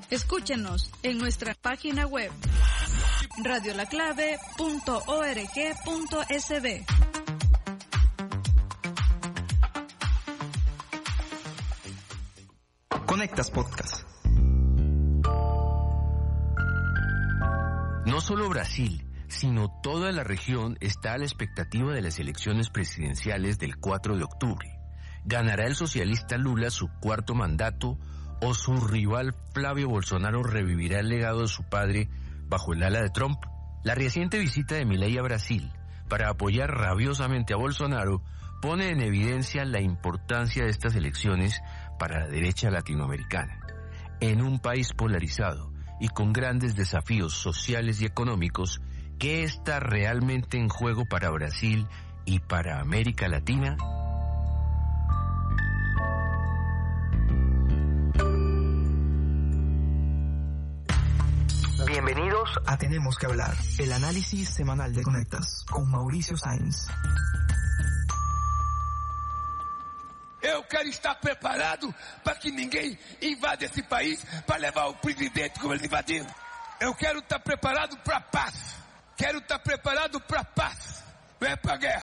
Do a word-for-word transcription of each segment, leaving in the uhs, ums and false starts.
Escúchenos en nuestra página web radio la clave punto org punto es be. Conectas Podcast. No solo Brasil, sino toda la región está a la expectativa de las elecciones presidenciales del cuatro de octubre. ¿Ganará el socialista Lula su cuarto mandato o su rival Flavio Bolsonaro revivirá el legado de su padre bajo el ala de Trump? La reciente visita de Milei a Brasil para apoyar rabiosamente a Bolsonaro pone en evidencia la importancia de estas elecciones para la derecha latinoamericana. En un país polarizado y con grandes desafíos sociales y económicos, ¿qué está realmente en juego para Brasil y para América Latina? Bienvenidos a Tenemos que Hablar, el análisis semanal de Conectas, con Mauricio Sainz. Eu quero estar preparado para que ninguém invada esse país para levar o presidente como eles invadiram. Eu quero estar preparado para paz. Quero estar preparado para paz. Não é para guerra.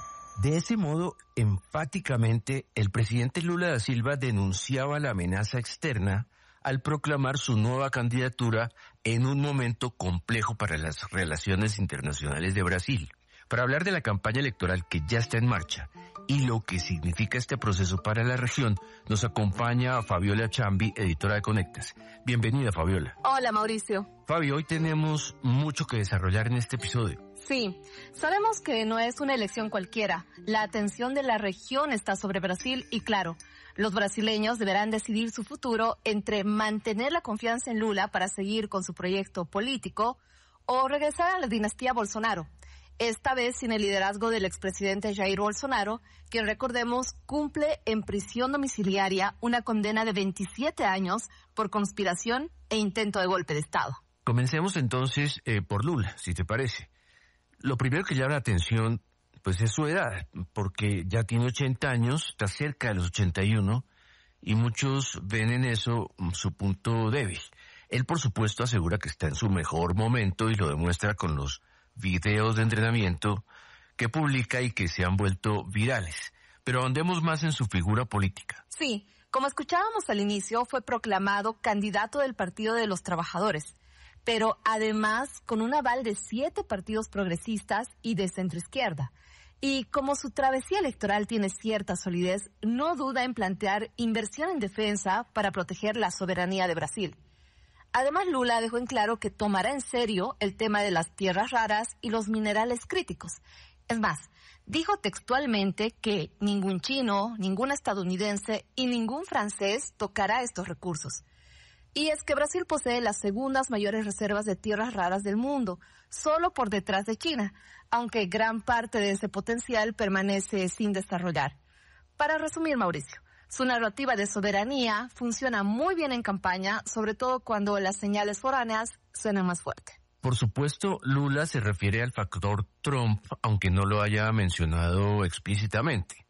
De ese modo, enfáticamente, el presidente Lula da Silva denunciaba la amenaza externa al proclamar su nueva candidatura en un momento complejo para las relaciones internacionales de Brasil. Para hablar de la campaña electoral que ya está en marcha y lo que significa este proceso para la región, nos acompaña Fabiola Chambi, editora de Conectas. Bienvenida, Fabiola. Hola, Mauricio. Fabio, hoy tenemos mucho que desarrollar en este episodio. Sí, sabemos que no es una elección cualquiera. La atención de la región está sobre Brasil y, claro, los brasileños deberán decidir su futuro entre mantener la confianza en Lula para seguir con su proyecto político o regresar a la dinastía Bolsonaro. Esta vez sin el liderazgo del expresidente Jair Bolsonaro, quien, recordemos, cumple en prisión domiciliaria una condena de veintisiete años por conspiración e intento de golpe de Estado. Comencemos entonces eh, por Lula, si te parece. Lo primero que llama la atención, pues, es su edad, porque ya tiene ochenta años, está cerca de los ochenta y uno, y muchos ven en eso su punto débil. Él, por supuesto, asegura que está en su mejor momento y lo demuestra con los videos de entrenamiento que publica y que se han vuelto virales. Pero ahondemos más en su figura política. Sí, como escuchábamos al inicio, fue proclamado candidato del Partido de los Trabajadores, pero además con un aval de siete partidos progresistas y de centroizquierda. Y como su travesía electoral tiene cierta solidez, no duda en plantear inversión en defensa para proteger la soberanía de Brasil. Además, Lula dejó en claro que tomará en serio el tema de las tierras raras y los minerales críticos. Es más, dijo textualmente que ningún chino, ningún estadounidense y ningún francés tocará estos recursos. Y es que Brasil posee las segundas mayores reservas de tierras raras del mundo, solo por detrás de China, aunque gran parte de ese potencial permanece sin desarrollar. Para resumir, Mauricio, su narrativa de soberanía funciona muy bien en campaña, sobre todo cuando las señales foráneas suenan más fuerte. Por supuesto, Lula se refiere al factor Trump, aunque no lo haya mencionado explícitamente.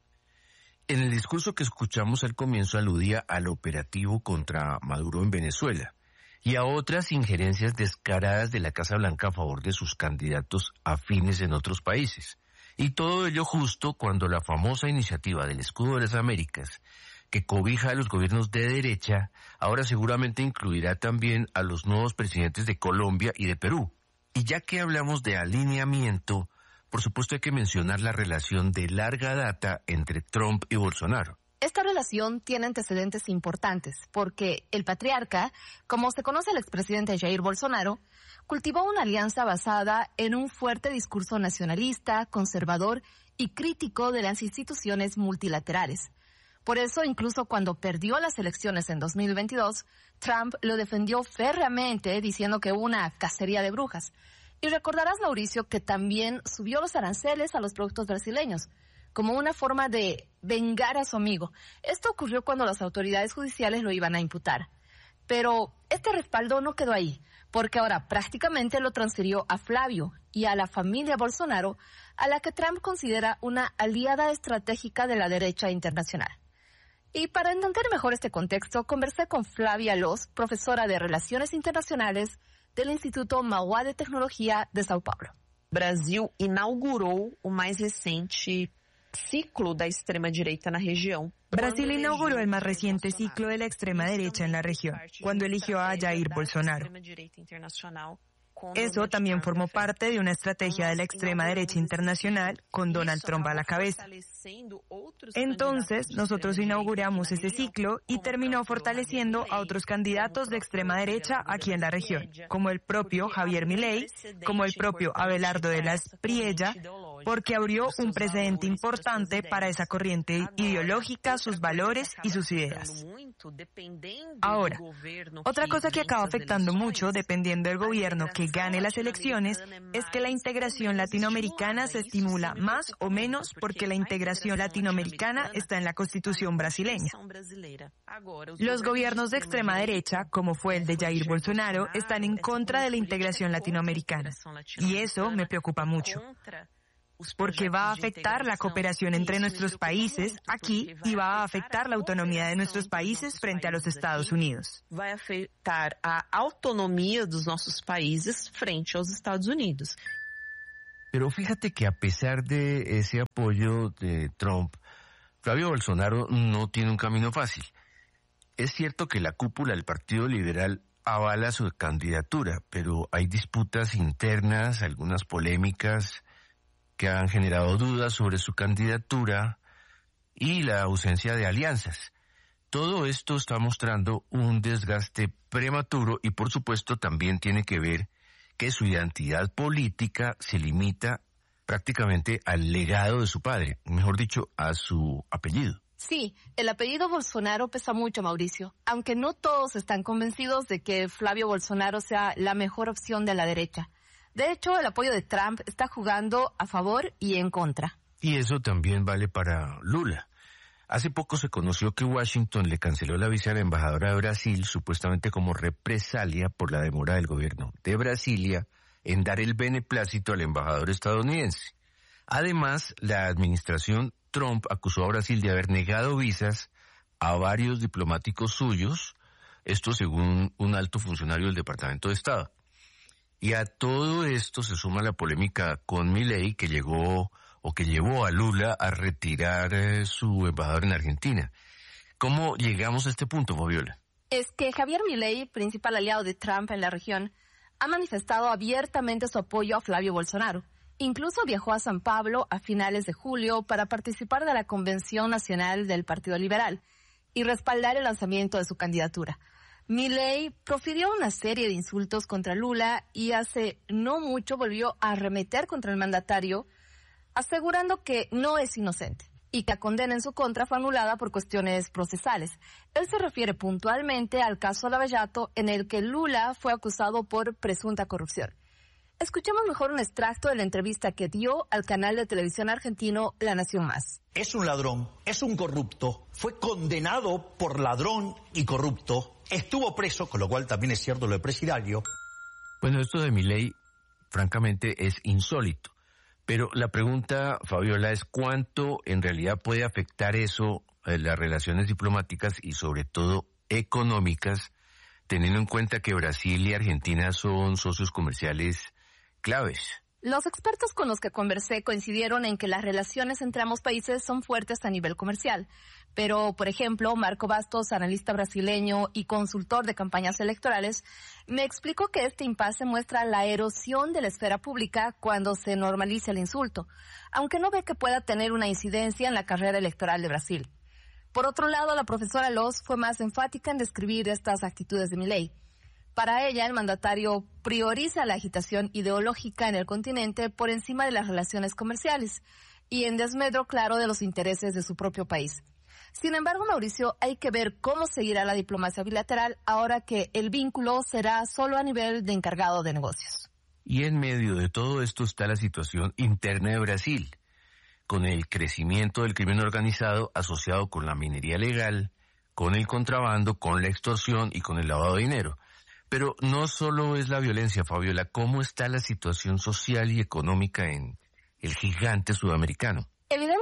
En el discurso que escuchamos al comienzo aludía al operativo contra Maduro en Venezuela y a otras injerencias descaradas de la Casa Blanca a favor de sus candidatos afines en otros países. Y todo ello justo cuando la famosa iniciativa del Escudo de las Américas, que cobija a los gobiernos de derecha, ahora seguramente incluirá también a los nuevos presidentes de Colombia y de Perú. Y ya que hablamos de alineamiento, por supuesto hay que mencionar la relación de larga data entre Trump y Bolsonaro. Esta relación tiene antecedentes importantes porque el patriarca, como se conoce al expresidente Jair Bolsonaro, cultivó una alianza basada en un fuerte discurso nacionalista, conservador y crítico de las instituciones multilaterales. Por eso, incluso cuando perdió las elecciones en dos mil veintidós, Trump lo defendió férreamente diciendo que hubo una cacería de brujas. Y recordarás, Mauricio, que también subió los aranceles a los productos brasileños, como una forma de vengar a su amigo. Esto ocurrió cuando las autoridades judiciales lo iban a imputar. Pero este respaldo no quedó ahí, porque ahora prácticamente lo transfirió a Flavio y a la familia Bolsonaro, a la que Trump considera una aliada estratégica de la derecha internacional. Y para entender mejor este contexto, conversé con Flávia Loz, profesora de Relaciones Internacionales del Instituto Mauá de Tecnologia de São Paulo. Brasil inaugurou o mais recente ciclo da extrema-direita na região. Brasil inauguró el más reciente ciclo de la extrema derecha en la región, cuando eligió a Jair Bolsonaro. Eso también formó parte de una estrategia de la extrema derecha internacional con Donald Trump a la cabeza. Entonces, nosotros inauguramos ese ciclo y terminó fortaleciendo a otros candidatos de extrema derecha aquí en la región, como el propio Javier Milei, como el propio Abelardo de la Espriella, porque abrió un precedente importante para esa corriente ideológica, sus valores y sus ideas. Ahora, otra cosa que acaba afectando mucho, dependiendo del gobierno que gane las elecciones, es que la integración latinoamericana se estimula más o menos porque la integración latinoamericana está en la Constitución brasileña. Los gobiernos de extrema derecha, como fue el de Jair Bolsonaro, están en contra de la integración latinoamericana. Y eso me preocupa mucho, porque va a afectar la cooperación entre nuestros países aquí y va a afectar la autonomía de nuestros países frente a los Estados Unidos. Va a afectar a autonomía de nuestros países frente a los Estados Unidos. Pero fíjate que a pesar de ese apoyo de Trump, Flavio Bolsonaro no tiene un camino fácil. Es cierto que la cúpula del Partido Liberal avala su candidatura, pero hay disputas internas, algunas polémicas que han generado dudas sobre su candidatura y la ausencia de alianzas. Todo esto está mostrando un desgaste prematuro y por supuesto también tiene que ver que su identidad política se limita prácticamente al legado de su padre, mejor dicho, a su apellido. Sí, el apellido Bolsonaro pesa mucho, Mauricio, aunque no todos están convencidos de que Flavio Bolsonaro sea la mejor opción de la derecha. De hecho, el apoyo de Trump está jugando a favor y en contra. Y eso también vale para Lula. Hace poco se conoció que Washington le canceló la visa a la embajadora de Brasil, supuestamente como represalia por la demora del gobierno de Brasilia en dar el beneplácito al embajador estadounidense. Además, la administración Trump acusó a Brasil de haber negado visas a varios diplomáticos suyos, esto según un alto funcionario del Departamento de Estado. Y a todo esto se suma la polémica con Milei, que llegó o que llevó a Lula a retirar eh, su embajador en Argentina. ¿Cómo llegamos a este punto, Fabiola? Es que Javier Milei, principal aliado de Trump en la región, ha manifestado abiertamente su apoyo a Flavio Bolsonaro. Incluso viajó a San Pablo a finales de julio para participar de la Convención Nacional del Partido Liberal y respaldar el lanzamiento de su candidatura. Milei profirió una serie de insultos contra Lula y hace no mucho volvió a arremeter contra el mandatario, asegurando que no es inocente y que la condena en su contra fue anulada por cuestiones procesales. Él se refiere puntualmente al caso Lava Jato, en el que Lula fue acusado por presunta corrupción. Escuchemos mejor un extracto de la entrevista que dio al canal de televisión argentino La Nación Más. Es un ladrón, es un corrupto, fue condenado por ladrón y corrupto, estuvo preso, con lo cual también es cierto lo de Presidio. Bueno, esto de Milei, francamente, es insólito. Pero la pregunta, Fabiola, es cuánto en realidad puede afectar eso eh, las relaciones diplomáticas y sobre todo económicas, teniendo en cuenta que Brasil y Argentina son socios comerciales claves. Los expertos con los que conversé coincidieron en que las relaciones entre ambos países son fuertes a nivel comercial. Pero, por ejemplo, Marco Bastos, analista brasileño y consultor de campañas electorales, me explicó que este impasse muestra la erosión de la esfera pública cuando se normaliza el insulto, aunque no ve que pueda tener una incidencia en la carrera electoral de Brasil. Por otro lado, la profesora Loz fue más enfática en describir estas actitudes de Milei. Para ella, el mandatario prioriza la agitación ideológica en el continente por encima de las relaciones comerciales y en desmedro claro de los intereses de su propio país. Sin embargo, Mauricio, hay que ver cómo seguirá la diplomacia bilateral ahora que el vínculo será solo a nivel de encargado de negocios. Y en medio de todo esto está la situación interna de Brasil, con el crecimiento del crimen organizado asociado con la minería legal, con el contrabando, con la extorsión y con el lavado de dinero. Pero no solo es la violencia, Fabiola, ¿cómo está la situación social y económica en el gigante sudamericano? Evidentemente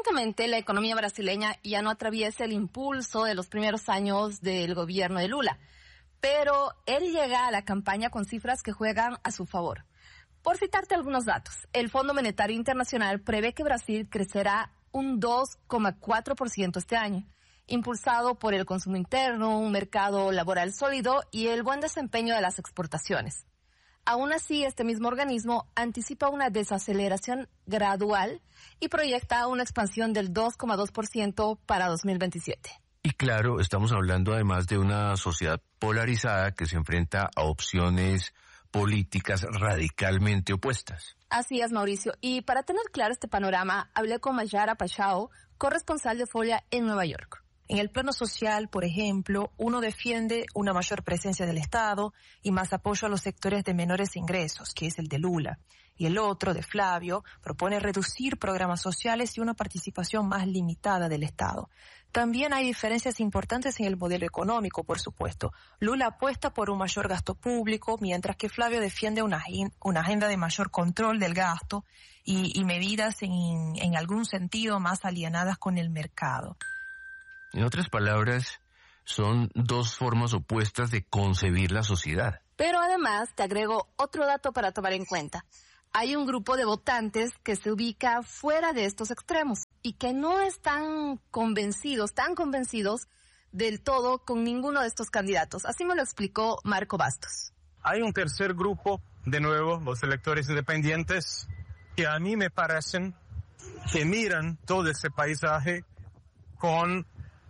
Ciertamente, la economía brasileña ya no atraviesa el impulso de los primeros años del gobierno de Lula, pero él llega a la campaña con cifras que juegan a su favor. Por citarte algunos datos, el Fondo Monetario Internacional prevé que Brasil crecerá un dos coma cuatro por ciento este año, impulsado por el consumo interno, un mercado laboral sólido y el buen desempeño de las exportaciones. Aún así, este mismo organismo anticipa una desaceleración gradual y proyecta una expansión del dos coma dos por ciento para dos mil veintisiete. Y claro, estamos hablando además de una sociedad polarizada que se enfrenta a opciones políticas radicalmente opuestas. Así es, Mauricio. Y para tener claro este panorama, hablé con Mayara Pachao, corresponsal de Folia en Nueva York. En el plano social, por ejemplo, uno defiende una mayor presencia del Estado y más apoyo a los sectores de menores ingresos, que es el de Lula. Y el otro, de Flavio, propone reducir programas sociales y una participación más limitada del Estado. También hay diferencias importantes en el modelo económico, por supuesto. Lula apuesta por un mayor gasto público, mientras que Flavio defiende una, una agenda de mayor control del gasto y, y medidas en, en algún sentido más alienadas con el mercado. En otras palabras, son dos formas opuestas de concebir la sociedad. Pero además, te agrego otro dato para tomar en cuenta. Hay un grupo de votantes que se ubica fuera de estos extremos y que no están convencidos, tan convencidos del todo con ninguno de estos candidatos. Así me lo explicó Marco Bastos. Hay un tercer grupo, de nuevo, los electores independientes, que a mí me parecen que miran todo ese paisaje con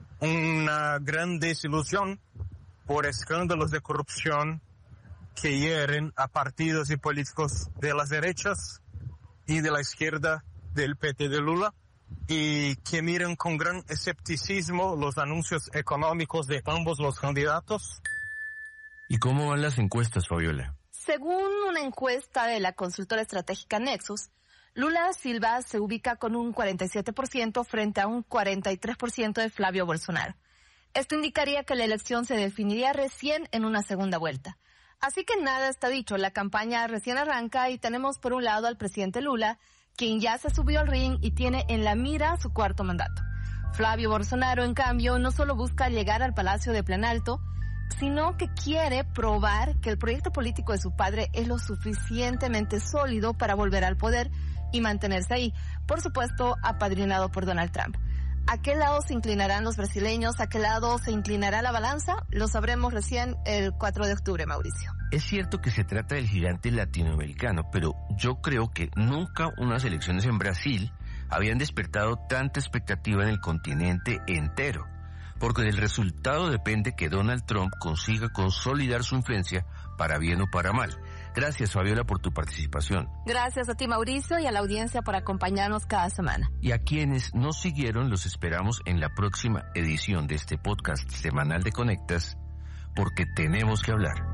una gran desilusión por escándalos de corrupción que hieren a partidos y políticos de las derechas y de la izquierda del P T de Lula, y que miran con gran escepticismo los anuncios económicos de ambos los candidatos. ¿Y cómo van las encuestas, Fabiola? Según una encuesta de la consultora estratégica Nexus, Lula Silva se ubica con un cuarenta y siete por ciento frente a un cuarenta y tres por ciento de Flavio Bolsonaro. Esto indicaría que la elección se definiría recién en una segunda vuelta. Así que nada está dicho, la campaña recién arranca y tenemos por un lado al presidente Lula, quien ya se subió al ring y tiene en la mira su cuarto mandato. Flavio Bolsonaro, en cambio, no solo busca llegar al Palacio de Planalto, sino que quiere probar que el proyecto político de su padre es lo suficientemente sólido para volver al poder y mantenerse ahí, por supuesto, apadrinado por Donald Trump. ¿A qué lado se inclinarán los brasileños? ¿A qué lado se inclinará la balanza? Lo sabremos recién el cuatro de octubre, Mauricio. Es cierto que se trata del gigante latinoamericano, pero yo creo que nunca unas elecciones en Brasil habían despertado tanta expectativa en el continente entero, porque del resultado depende que Donald Trump consiga consolidar su influencia para bien o para mal. Gracias, Fabiola, por tu participación. Gracias a ti, Mauricio, y a la audiencia por acompañarnos cada semana. Y a quienes nos siguieron, los esperamos en la próxima edición de este podcast semanal de Conectas, porque tenemos que hablar.